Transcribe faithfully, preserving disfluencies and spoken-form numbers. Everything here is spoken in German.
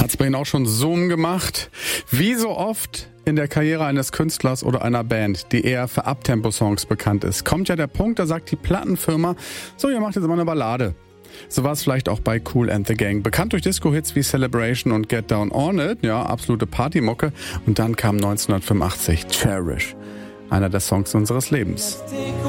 Hat's bei Ihnen auch schon Zoom gemacht? Wie so oft in der Karriere eines Künstlers oder einer Band, die eher für Uptempo-Songs bekannt ist, kommt ja der Punkt, da sagt die Plattenfirma, so, ihr macht jetzt mal eine Ballade. So war es vielleicht auch bei Kool and the Gang. Bekannt durch Disco-Hits wie Celebration und Get Down On It, ja, absolute Partymucke. Und dann kam neunzehnhundertfünfundachtzig Cherish, einer der Songs unseres Lebens.